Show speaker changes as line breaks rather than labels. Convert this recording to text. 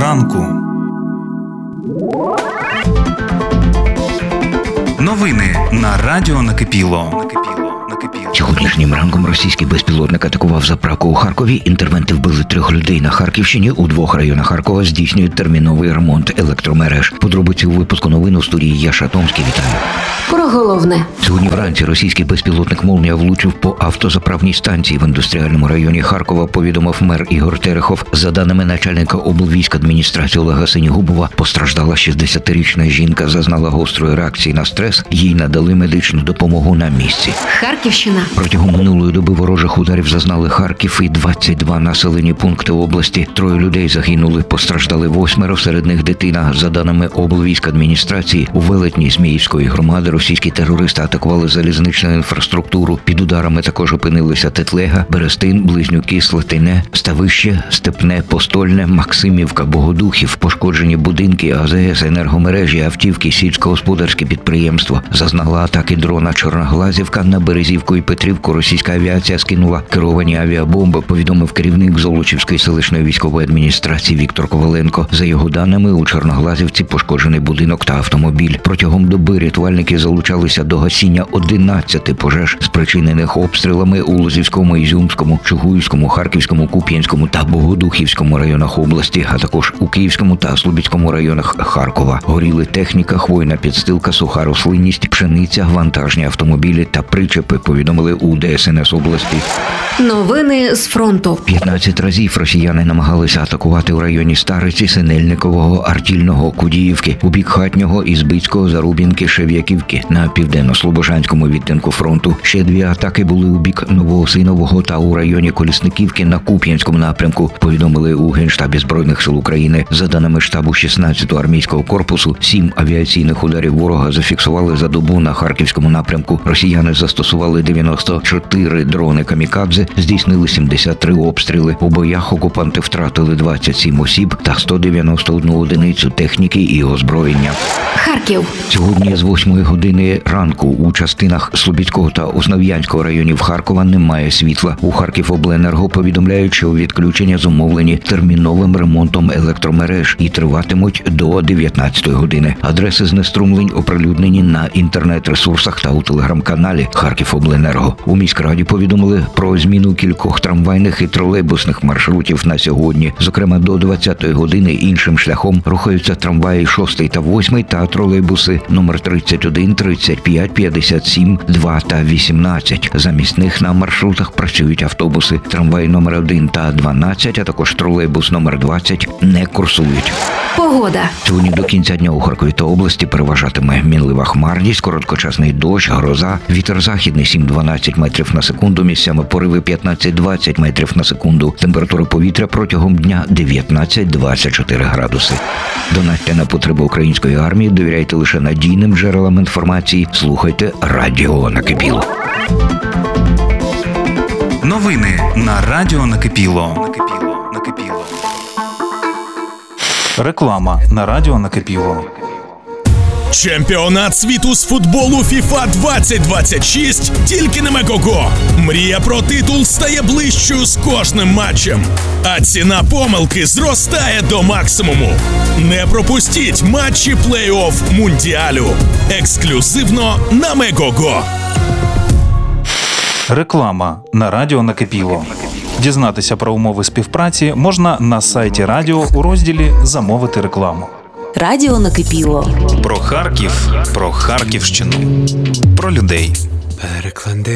ранку. Новини на Радіо Накипіло.
Сьогоднішнім ранком російський безпілотник атакував заправку у Харкові. Інтервенти вбили 3 людей на Харківщині. У 2 районах Харкова здійснюють терміновий ремонт електромереж. Подробиці у випуску новин у студії Яша Томський. Вітаю.
Про головне.
Сьогодні вранці російський безпілотник «Молнія» влучив по автозаправній станції в індустріальному районі Харкова, повідомив мер Ігор Терехов. За даними начальника облвійськадміністрації Олега Синігубова, постраждала 60-річна жінка, зазнала гострої реакції на стрес. Їй надали медичну допомогу на місці.
Харківщина.
Протягом минулої доби ворожих ударів зазнали Харків і 22 населені пункти області. 3 людей загинули, постраждали 8, серед них дитина. За даними облвійськадміністрації, у Велетні Зміївської громади російські терористи атакували залізничну інфраструктуру. Під ударами також опинилися Тетлега, Берестин, Близнюки, Слатине, Ставище, Степне, Постольне, Максимівка, Богодухів. Пошкоджені будинки, АЗС, енергомережі, автівки, сільськогосподарське підприємство. Зазнала атаки дрона Чорноглазівка. На Березівку і Петрівку російська авіація скинула керовані авіабомби, повідомив керівник Золочівської селищної військової адміністрації Віктор Коваленко. За його даними, у Чорноглазівці пошкоджений будинок та автомобіль. Протягом доби рятувальники залучалися до гасіння 11 пожеж, спричинених обстрілами у Лозівському, Ізюмському, Чугуївському, Харківському, Куп'янському та Богодухівському районах області, а також у Київському та Слобідському районах Харкова. Горіли техніка, хвойна підстилка, суха рослинність, пшениця, вантажні автомобілі та причепи, повідомили у ДСНС області.
Новини з фронту.
15 разів росіяни намагалися атакувати у районі Стариці, Синельникового, Артільного, Кудіївки, у бік Хатнього, Ізбицького, Зарубінки, Шев'яківки на південно-слобожанському відтинку фронту. Ще 2 атаки були у бік Новоосинового та у районі Колісниківки на Куп'янському напрямку, повідомили у Генштабі Збройних сил України. За даними штабу 16-го армійського корпусу, 7 авіаційних ударів ворога зафіксували за добу на Харківському напрямку. Росіяни застосували 94 дрони камікадзе, здійснили 73 обстріли. У боях окупанти втратили 27 осіб та 191 одиницю техніки і озброєння.
Харків.
Сьогодні з 8 години ранку у частинах Слобідського та Основ'янського районів Харкова немає світла. У Харківобленерго повідомляють, що відключення зумовлені терміновим ремонтом електромереж і триватимуть до 19 години. Адреси знеструмлень оприлюднені на інтернет-ресурсах та у телеграм-каналі Харківобленерго. У міськраді повідомили про зміну кількох трамвайних і тролейбусних маршрутів на сьогодні. Зокрема, до 20 години іншим шляхом рухаються трамваї 6 та 8 та тролейбуси номер 31, 35, 57, 2 та 18. Замість них на маршрутах працюють автобуси. Трамваї номер 1 та 12, а також тролейбус номер 20 не курсують.
Погода.
Сьогодні до кінця дня у Харкові та області переважатиме мінлива хмарність, короткочасний дощ, гроза, вітер західний 7-12 метрів на секунду, місцями пориви 15-20 метрів на секунду. Температура повітря протягом дня 19-24 градуси. Донатьте на потреби української армії, довіряйте лише надійним джерелам інформації, слухайте Радіо Накипіло.
Новини на Радіо Накипіло. Реклама на Радіо Накипіло.
Чемпіонат світу з футболу FIFA 2026 тільки на Мегого. Мрія про титул стає ближчою з кожним матчем, а ціна помилки зростає до максимуму. Не пропустіть матчі плей-офф Мундіалю. Ексклюзивно на Мегого.
Реклама на Радіо Накипіло. Дізнатися про умови співпраці можна на сайті радіо у розділі «Замовити рекламу».
Радіо Накипіло.
Про Харків, про Харківщину, про людей.
Переклади